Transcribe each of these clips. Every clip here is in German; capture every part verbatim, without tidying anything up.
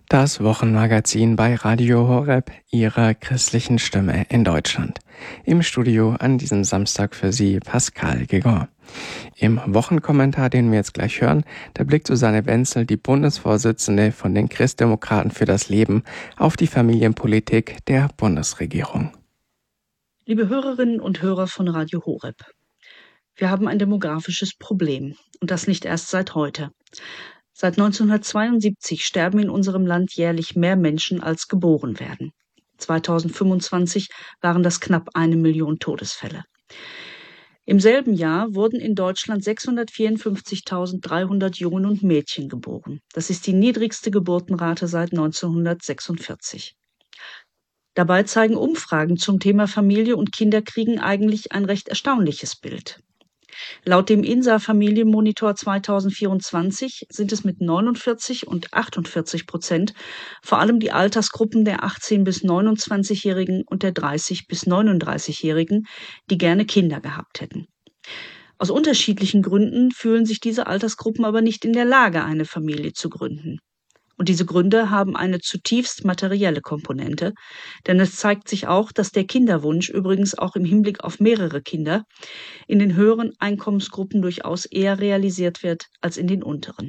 Das Wochenmagazin bei Radio Horeb, Ihrer christlichen Stimme in Deutschland. Im Studio an diesem Samstag für Sie Pascal Gegon. Im Wochenkommentar, den wir jetzt gleich hören, da blickt Susanne Wenzel, die Bundesvorsitzende von den Christdemokraten für das Leben, auf die Familienpolitik der Bundesregierung. Liebe Hörerinnen und Hörer von Radio Horeb, wir haben ein demografisches Problem und das nicht erst seit heute. Seit neunzehnhundertzweiundsiebzig sterben in unserem Land jährlich mehr Menschen, als geboren werden. zweitausendfünfundzwanzig waren das knapp eine Million Todesfälle. Im selben Jahr wurden in Deutschland sechshundertvierundfünfzigtausenddreihundert Jungen und Mädchen geboren. Das ist die niedrigste Geburtenrate seit neunzehnhundertsechsundvierzig. Dabei zeigen Umfragen zum Thema Familie und Kinderkriegen eigentlich ein recht erstaunliches Bild. Laut dem I N S A Familienmonitor zweitausendvierundzwanzig sind es mit neunundvierzig und achtundvierzig Prozent vor allem die Altersgruppen der achtzehn- bis neunundzwanzigjährigen und der dreißig- bis neununddreißigjährigen, die gerne Kinder gehabt hätten. Aus unterschiedlichen Gründen fühlen sich diese Altersgruppen aber nicht in der Lage, eine Familie zu gründen. Und diese Gründe haben eine zutiefst materielle Komponente, denn es zeigt sich auch, dass der Kinderwunsch, übrigens auch im Hinblick auf mehrere Kinder, in den höheren Einkommensgruppen durchaus eher realisiert wird als in den unteren.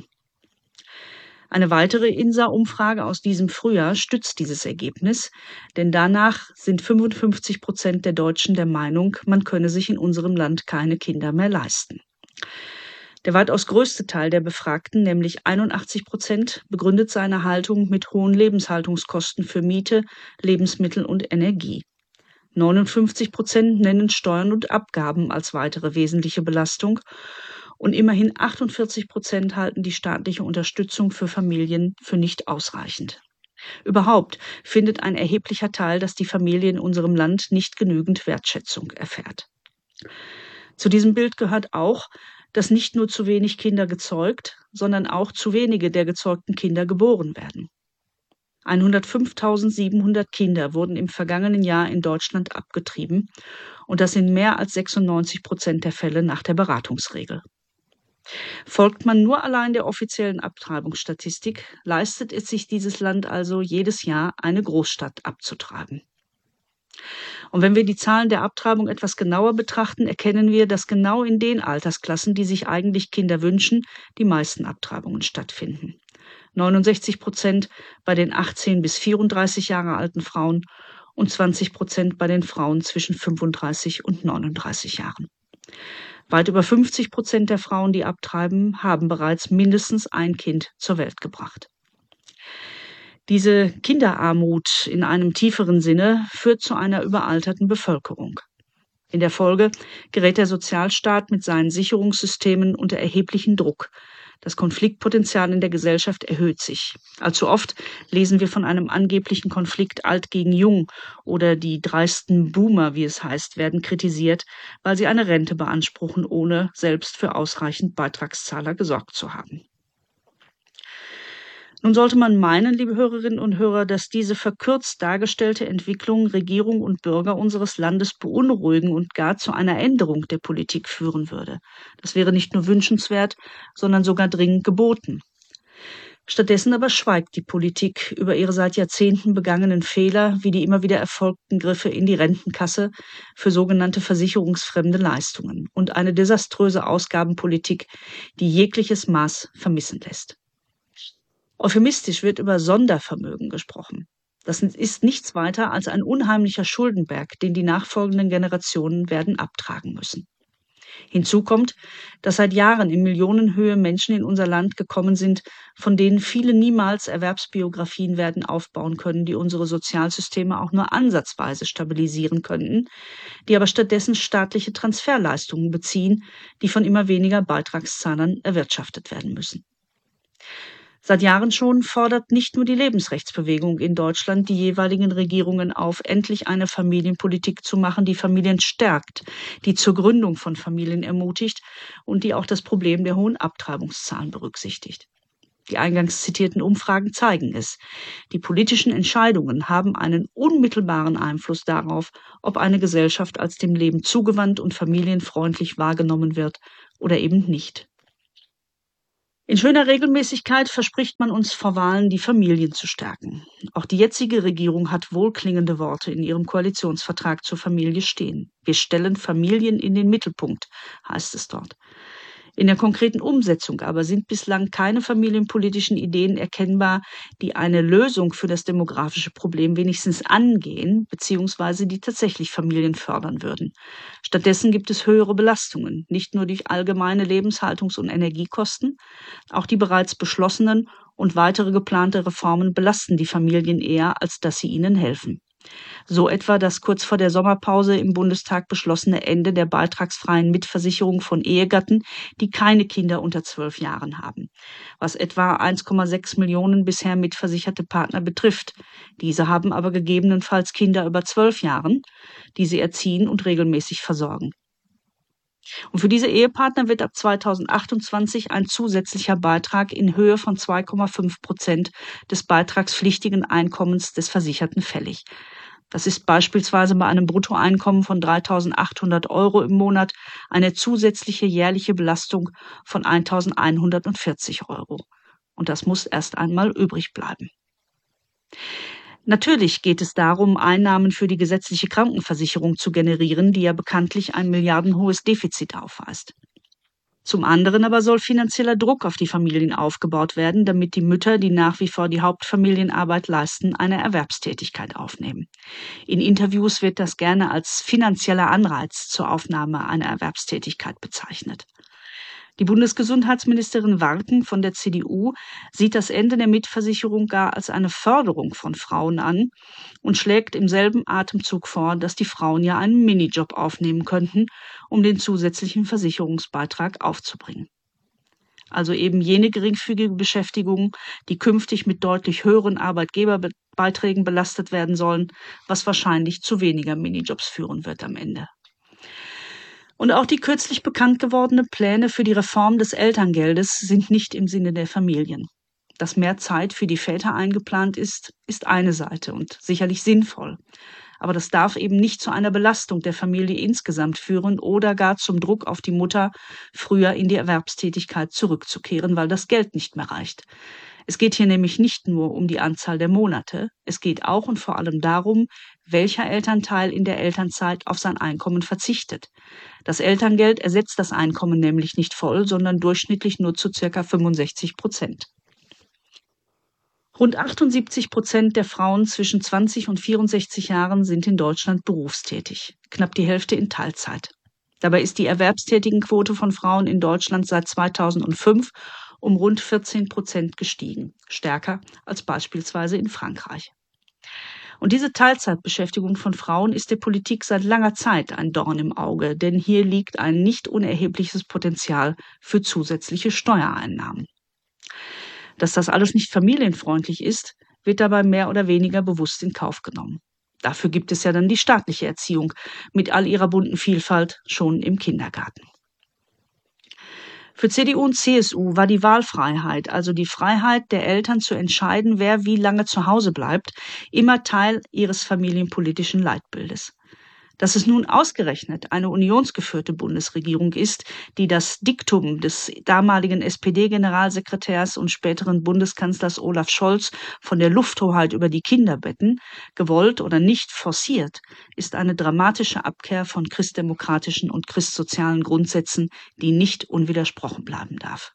Eine weitere I N S A-Umfrage aus diesem Frühjahr stützt dieses Ergebnis, denn danach sind fünfundfünfzig Prozent der Deutschen der Meinung, man könne sich in unserem Land keine Kinder mehr leisten. Der weitaus größte Teil der Befragten, nämlich einundachtzig Prozent, begründet seine Haltung mit hohen Lebenshaltungskosten für Miete, Lebensmittel und Energie. neunundfünfzig Prozent nennen Steuern und Abgaben als weitere wesentliche Belastung und immerhin achtundvierzig Prozent halten die staatliche Unterstützung für Familien für nicht ausreichend. Überhaupt findet ein erheblicher Teil, dass die Familie in unserem Land nicht genügend Wertschätzung erfährt. Zu diesem Bild gehört auch, dass nicht nur zu wenig Kinder gezeugt, sondern auch zu wenige der gezeugten Kinder geboren werden. hundertfünftausendsiebenhundert Kinder wurden im vergangenen Jahr in Deutschland abgetrieben und das in mehr als sechsundneunzig Prozent der Fälle nach der Beratungsregel. Folgt man nur allein der offiziellen Abtreibungsstatistik, leistet es sich dieses Land also jedes Jahr, eine Großstadt abzutreiben. Und wenn wir die Zahlen der Abtreibung etwas genauer betrachten, erkennen wir, dass genau in den Altersklassen, die sich eigentlich Kinder wünschen, die meisten Abtreibungen stattfinden. neunundsechzig Prozent bei den achtzehn bis vierunddreißig Jahre alten Frauen und zwanzig Prozent bei den Frauen zwischen fünfunddreißig und neununddreißig Jahren. Weit über fünfzig Prozent der Frauen, die abtreiben, haben bereits mindestens ein Kind zur Welt gebracht. Diese Kinderarmut in einem tieferen Sinne führt zu einer überalterten Bevölkerung. In der Folge gerät der Sozialstaat mit seinen Sicherungssystemen unter erheblichen Druck. Das Konfliktpotenzial in der Gesellschaft erhöht sich. Allzu oft lesen wir von einem angeblichen Konflikt alt gegen jung oder die dreisten Boomer, wie es heißt, werden kritisiert, weil sie eine Rente beanspruchen, ohne selbst für ausreichend Beitragszahler gesorgt zu haben. Nun sollte man meinen, liebe Hörerinnen und Hörer, dass diese verkürzt dargestellte Entwicklung Regierung und Bürger unseres Landes beunruhigen und gar zu einer Änderung der Politik führen würde. Das wäre nicht nur wünschenswert, sondern sogar dringend geboten. Stattdessen aber schweigt die Politik über ihre seit Jahrzehnten begangenen Fehler, wie die immer wieder erfolgten Griffe in die Rentenkasse für sogenannte versicherungsfremde Leistungen und eine desaströse Ausgabenpolitik, die jegliches Maß vermissen lässt. Euphemistisch wird über Sondervermögen gesprochen. Das ist nichts weiter als ein unheimlicher Schuldenberg, den die nachfolgenden Generationen werden abtragen müssen. Hinzu kommt, dass seit Jahren in Millionenhöhe Menschen in unser Land gekommen sind, von denen viele niemals Erwerbsbiografien werden aufbauen können, die unsere Sozialsysteme auch nur ansatzweise stabilisieren könnten, die aber stattdessen staatliche Transferleistungen beziehen, die von immer weniger Beitragszahlern erwirtschaftet werden müssen. Seit Jahren schon fordert nicht nur die Lebensrechtsbewegung in Deutschland die jeweiligen Regierungen auf, endlich eine Familienpolitik zu machen, die Familien stärkt, die zur Gründung von Familien ermutigt und die auch das Problem der hohen Abtreibungszahlen berücksichtigt. Die eingangs zitierten Umfragen zeigen es. Die politischen Entscheidungen haben einen unmittelbaren Einfluss darauf, ob eine Gesellschaft als dem Leben zugewandt und familienfreundlich wahrgenommen wird oder eben nicht. In schöner Regelmäßigkeit verspricht man uns vor Wahlen, die Familien zu stärken. Auch die jetzige Regierung hat wohlklingende Worte in ihrem Koalitionsvertrag zur Familie stehen. Wir stellen Familien in den Mittelpunkt, heißt es dort. In der konkreten Umsetzung aber sind bislang keine familienpolitischen Ideen erkennbar, die eine Lösung für das demografische Problem wenigstens angehen bzw. die tatsächlich Familien fördern würden. Stattdessen gibt es höhere Belastungen, nicht nur durch allgemeine Lebenshaltungs- und Energiekosten, auch die bereits beschlossenen und weitere geplante Reformen belasten die Familien eher, als dass sie ihnen helfen. So etwa das kurz vor der Sommerpause im Bundestag beschlossene Ende der beitragsfreien Mitversicherung von Ehegatten, die keine Kinder unter zwölf Jahren haben, was etwa eins Komma sechs Millionen bisher mitversicherte Partner betrifft. Diese haben aber gegebenenfalls Kinder über zwölf Jahren, die sie erziehen und regelmäßig versorgen. Und für diese Ehepartner wird ab zweitausendachtundzwanzig ein zusätzlicher Beitrag in Höhe von zwei Komma fünf Prozent des beitragspflichtigen Einkommens des Versicherten fällig. Das ist beispielsweise bei einem Bruttoeinkommen von dreitausendachthundert Euro im Monat eine zusätzliche jährliche Belastung von eintausendeinhundertvierzig Euro. Und das muss erst einmal übrig bleiben. Natürlich geht es darum, Einnahmen für die gesetzliche Krankenversicherung zu generieren, die ja bekanntlich ein milliardenhohes Defizit aufweist. Zum anderen aber soll finanzieller Druck auf die Familien aufgebaut werden, damit die Mütter, die nach wie vor die Hauptfamilienarbeit leisten, eine Erwerbstätigkeit aufnehmen. In Interviews wird das gerne als finanzieller Anreiz zur Aufnahme einer Erwerbstätigkeit bezeichnet. Die Bundesgesundheitsministerin Warken von der C D U sieht das Ende der Mitversicherung gar als eine Förderung von Frauen an und schlägt im selben Atemzug vor, dass die Frauen ja einen Minijob aufnehmen könnten, um den zusätzlichen Versicherungsbeitrag aufzubringen. Also eben jene geringfügige Beschäftigung, die künftig mit deutlich höheren Arbeitgeberbeiträgen belastet werden sollen, was wahrscheinlich zu weniger Minijobs führen wird am Ende. Und auch die kürzlich bekannt gewordenen Pläne für die Reform des Elterngeldes sind nicht im Sinne der Familien. Dass mehr Zeit für die Väter eingeplant ist, ist eine Seite und sicherlich sinnvoll. Aber das darf eben nicht zu einer Belastung der Familie insgesamt führen oder gar zum Druck auf die Mutter, früher in die Erwerbstätigkeit zurückzukehren, weil das Geld nicht mehr reicht. Es geht hier nämlich nicht nur um die Anzahl der Monate, es geht auch und vor allem darum, welcher Elternteil in der Elternzeit auf sein Einkommen verzichtet. Das Elterngeld ersetzt das Einkommen nämlich nicht voll, sondern durchschnittlich nur zu ca. fünfundsechzig Prozent. Rund achtundsiebzig Prozent der Frauen zwischen zwanzig und vierundsechzig Jahren sind in Deutschland berufstätig, knapp die Hälfte in Teilzeit. Dabei ist die Erwerbstätigenquote von Frauen in Deutschland seit zweitausendfünf um rund vierzehn Prozent gestiegen, stärker als beispielsweise in Frankreich. Und diese Teilzeitbeschäftigung von Frauen ist der Politik seit langer Zeit ein Dorn im Auge, denn hier liegt ein nicht unerhebliches Potenzial für zusätzliche Steuereinnahmen. Dass das alles nicht familienfreundlich ist, wird dabei mehr oder weniger bewusst in Kauf genommen. Dafür gibt es ja dann die staatliche Erziehung mit all ihrer bunten Vielfalt schon im Kindergarten. Für C D U und C S U war die Wahlfreiheit, also die Freiheit der Eltern zu entscheiden, wer wie lange zu Hause bleibt, immer Teil ihres familienpolitischen Leitbildes. Dass es nun ausgerechnet eine unionsgeführte Bundesregierung ist, die das Diktum des damaligen S P D-Generalsekretärs und späteren Bundeskanzlers Olaf Scholz von der Lufthoheit über die Kinderbetten gewollt oder nicht forciert, ist eine dramatische Abkehr von christdemokratischen und christsozialen Grundsätzen, die nicht unwidersprochen bleiben darf.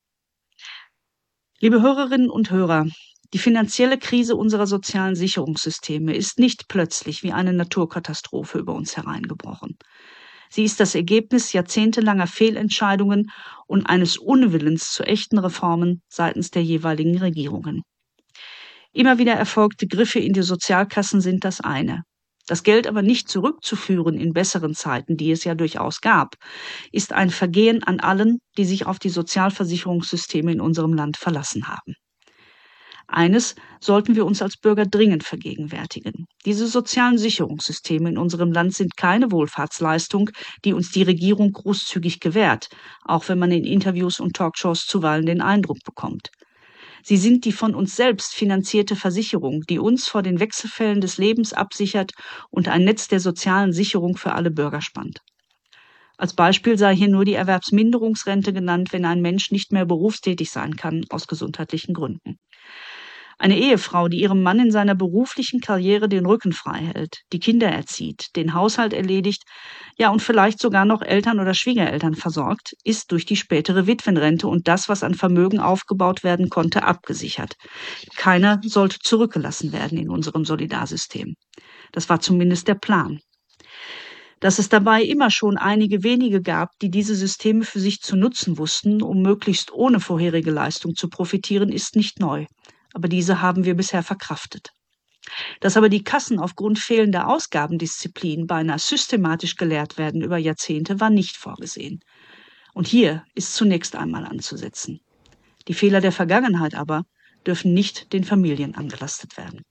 Liebe Hörerinnen und Hörer, die finanzielle Krise unserer sozialen Sicherungssysteme ist nicht plötzlich wie eine Naturkatastrophe über uns hereingebrochen. Sie ist das Ergebnis jahrzehntelanger Fehlentscheidungen und eines Unwillens zu echten Reformen seitens der jeweiligen Regierungen. Immer wieder erfolgte Griffe in die Sozialkassen sind das eine. Das Geld aber nicht zurückzuführen in besseren Zeiten, die es ja durchaus gab, ist ein Vergehen an allen, die sich auf die Sozialversicherungssysteme in unserem Land verlassen haben. Eines sollten wir uns als Bürger dringend vergegenwärtigen. Diese sozialen Sicherungssysteme in unserem Land sind keine Wohlfahrtsleistung, die uns die Regierung großzügig gewährt, auch wenn man in Interviews und Talkshows zuweilen den Eindruck bekommt. Sie sind die von uns selbst finanzierte Versicherung, die uns vor den Wechselfällen des Lebens absichert und ein Netz der sozialen Sicherung für alle Bürger spannt. Als Beispiel sei hier nur die Erwerbsminderungsrente genannt, wenn ein Mensch nicht mehr berufstätig sein kann aus gesundheitlichen Gründen. Eine Ehefrau, die ihrem Mann in seiner beruflichen Karriere den Rücken frei hält, die Kinder erzieht, den Haushalt erledigt, ja und vielleicht sogar noch Eltern oder Schwiegereltern versorgt, ist durch die spätere Witwenrente und das, was an Vermögen aufgebaut werden konnte, abgesichert. Keiner sollte zurückgelassen werden in unserem Solidarsystem. Das war zumindest der Plan. Dass es dabei immer schon einige wenige gab, die diese Systeme für sich zu nutzen wussten, um möglichst ohne vorherige Leistung zu profitieren, ist nicht neu. Aber diese haben wir bisher verkraftet. Dass aber die Kassen aufgrund fehlender Ausgabendisziplin beinahe systematisch geleert werden über Jahrzehnte, war nicht vorgesehen. Und hier ist zunächst einmal anzusetzen. Die Fehler der Vergangenheit aber dürfen nicht den Familien angelastet werden.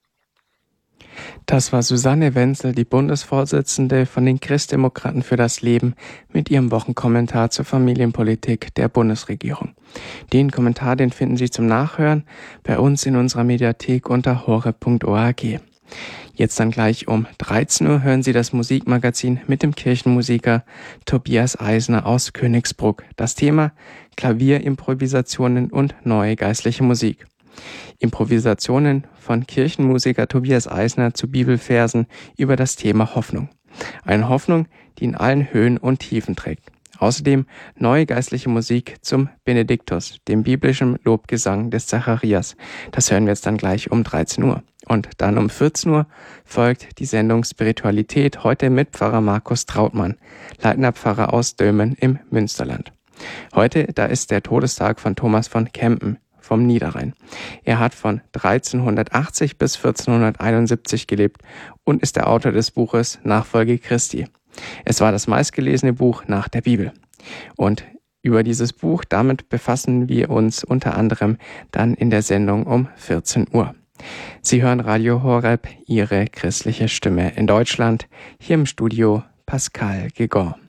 Das war Susanne Wenzel, die Bundesvorsitzende von den Christdemokraten für das Leben, mit ihrem Wochenkommentar zur Familienpolitik der Bundesregierung. Den Kommentar, den finden Sie zum Nachhören bei uns in unserer Mediathek unter horeb punkt org. Jetzt dann gleich um dreizehn Uhr hören Sie das Musikmagazin mit dem Kirchenmusiker Tobias Eisner aus Königsbruck. Das Thema Klavierimprovisationen und neue geistliche Musik. Improvisationen von Kirchenmusiker Tobias Eisner zu Bibelversen über das Thema Hoffnung. Eine Hoffnung, die in allen Höhen und Tiefen trägt. Außerdem neue geistliche Musik zum Benediktus, dem biblischen Lobgesang des Zacharias. Das hören wir jetzt dann gleich um dreizehn Uhr. Und dann um vierzehn Uhr folgt die Sendung Spiritualität, heute mit Pfarrer Markus Trautmann, leitender Pfarrer aus Dömen im Münsterland. Heute, da ist der Todestag von Thomas von Kempen vom Niederrhein. Er hat von dreizehnhundertachtzig bis vierzehnhunderteinundsiebzig gelebt und ist der Autor des Buches Nachfolge Christi. Es war das meistgelesene Buch nach der Bibel. Und über dieses Buch, damit befassen wir uns unter anderem dann in der Sendung um vierzehn Uhr. Sie hören Radio Horeb, Ihre christliche Stimme in Deutschland, hier im Studio Pascal Gegon.